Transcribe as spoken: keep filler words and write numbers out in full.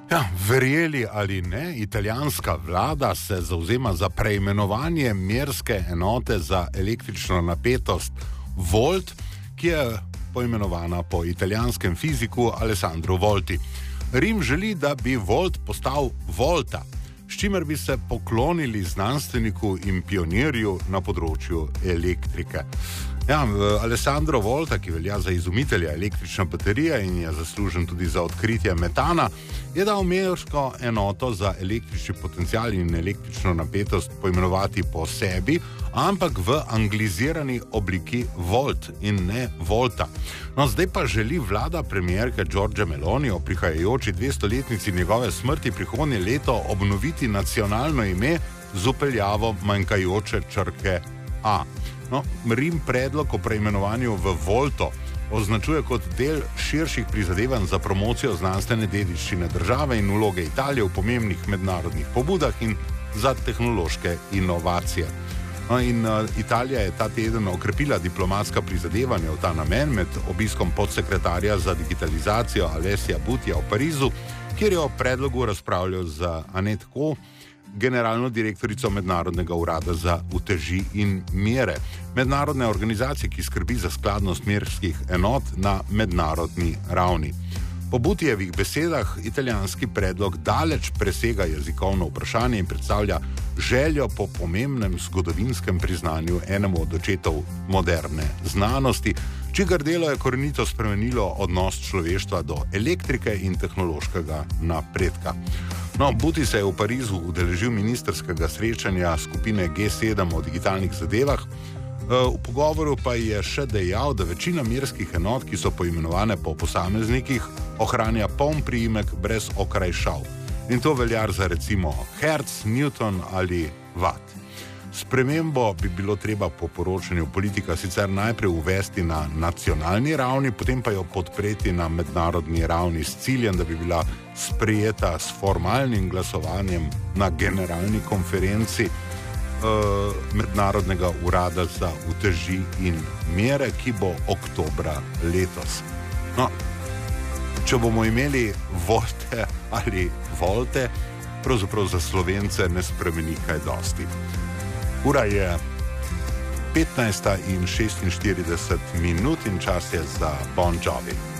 Ja, verjeli ali ne, italijanska vlada se zauzema za preimenovanje merske enote za električno napetost volt, ki je poimenovana po italijanskem fiziku Alessandru Volti. Rim želi, da bi volt postal volta, s čimer bi se poklonili znanstveniku in pionirju na področju elektrike. Ja, Alessandro Volta, ki velja za izumitelja električne baterije in je zaslužen tudi za odkritje metana, je dal mersko enoto za električni potencial in električno napetost poimenovati po sebi, ampak v anglizirani obliki volt in ne volta. No, zdaj pa želi vlada premierke Giorgia Meloni o prihajajoči dvestoletnici njegove smrti prihodnje leto obnoviti nacionalno ime z vpeljavo manjkajoče črke A. No, Rim predlog o preimenovanju v volto označuje kot del širših prizadevanj za promocijo znanstvene dediščine države in vloge Italije v pomembnih mednarodnih pobudah in za tehnološke inovacije. No, in uh, Italija je ta teden okrepila diplomatska prizadevanja v ta namen med obiskom podsekretarja za digitalizacijo Alessia Butija v Parizu, kjer je o predlogu razpravljal z Annette Ko, generalno direktorico Mednarodnega urada za uteži in mere, mednarodne organizacije, ki skrbi za skladnost merskih enot na mednarodni ravni. Po Butijevih besedah italijanski predlog daleč presega jezikovno vprašanje in predstavlja željo po pomembnem zgodovinskem priznanju enemu od očetov moderne znanosti, čigar delo je korenito spremenilo odnos človeštva do elektrike in tehnološkega napredka. No, Buti se je v Parizu udeležil ministerskega srečanja skupine G sedem o digitalnih zadevah. V pogovoru pa je še dejal, da večina merskih enot, ki so poimenovane po posameznikih, ohranja poln priimek brez okrajšav. In to velja za recimo hertz, newton ali watt. Spremembo bi bilo treba po poročanju politika sicer najprej uvesti na nacionalni ravni, potem pa jo podpreti na mednarodni ravni s ciljem, da bi bila sprejeta s formalnim glasovanjem na generalni konferenci uh, Mednarodnega urada za uteži in mere, ki bo oktobra letos. No, če bomo imeli volte ali volte, pravzaprav za Slovence ne spremeni kaj dosti. Ura je petnajsta in šestinštirideset minut in čas je za Bon Jovi.